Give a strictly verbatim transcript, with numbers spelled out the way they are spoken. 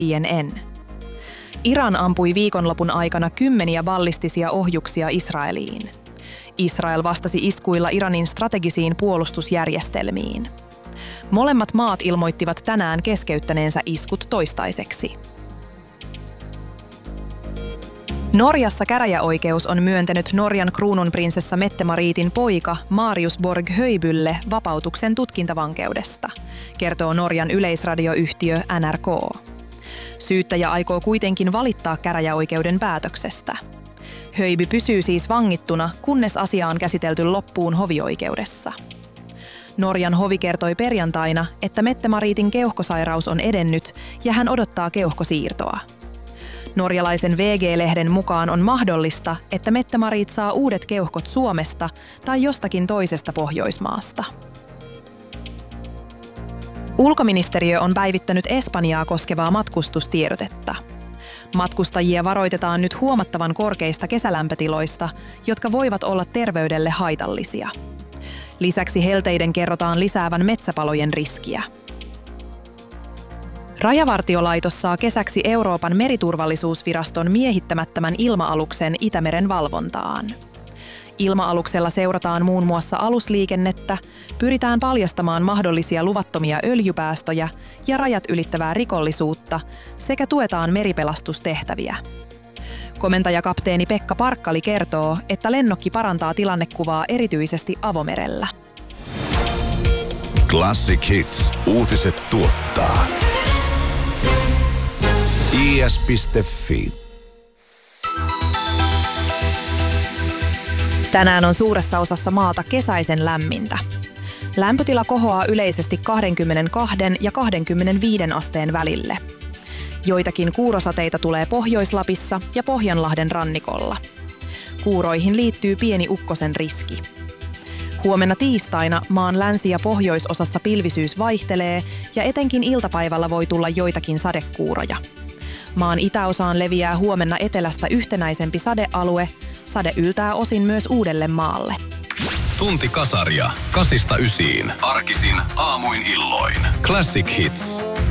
I N N. Iran ampui viikonlopun aikana kymmeniä ballistisia ohjuksia Israeliin. Israel vastasi iskuilla Iranin strategisiin puolustusjärjestelmiin. Molemmat maat ilmoittivat tänään keskeyttäneensä iskut toistaiseksi. Norjassa käräjäoikeus on myöntänyt Norjan kruununprinsessa Mette-Mariitin poika Marius Borg Højbylle vapautuksen tutkintavankeudesta, kertoo Norjan yleisradioyhtiö N R K. Syyttäjä aikoo kuitenkin valittaa käräjäoikeuden päätöksestä. Højby pysyy siis vangittuna, kunnes asia on käsitelty loppuun hovioikeudessa. Norjan hovi kertoi perjantaina, että Mette-Mariitin keuhkosairaus on edennyt ja hän odottaa keuhkosiirtoa. Norjalaisen V G-lehden mukaan on mahdollista, että Mette-Mariit saa uudet keuhkot Suomesta tai jostakin toisesta Pohjoismaasta. Ulkoministeriö on päivittänyt Espanjaa koskevaa matkustustiedotetta. Matkustajia varoitetaan nyt huomattavan korkeista kesälämpötiloista, jotka voivat olla terveydelle haitallisia. Lisäksi helteiden kerrotaan lisäävän metsäpalojen riskiä. Rajavartiolaitos saa kesäksi Euroopan meriturvallisuusviraston miehittämättömän ilma-aluksen Itämeren valvontaan. Ilma-aluksella seurataan muun muassa alusliikennettä, pyritään paljastamaan mahdollisia luvattomia öljypäästöjä ja rajat ylittävää rikollisuutta sekä tuetaan meripelastustehtäviä. Komentajakapteeni Pekka Parkkali kertoo, että lennokki parantaa tilannekuvaa erityisesti avomerellä. Classic Hits. Uutiset tuottaa I S piste F I. Tänään on suuressa osassa maata kesäisen lämmintä. Lämpötila kohoaa yleisesti kaksikymmentäkaksi ja kaksikymmentäviisi asteen välille. Joitakin kuurosateita tulee Pohjois-Lapissa ja Pohjanlahden rannikolla. Kuuroihin liittyy pieni ukkosen riski. Huomenna tiistaina maan länsi- ja pohjoisosassa pilvisyys vaihtelee ja etenkin iltapäivällä voi tulla joitakin sadekuuroja. Maan itäosaan leviää huomenna etelästä yhtenäisempi sadealue. Sade yltää osin myös Uudellemaalle. Tunti kasaria. Kasista ysiin. Arkisin aamuin illoin. Classic Hits.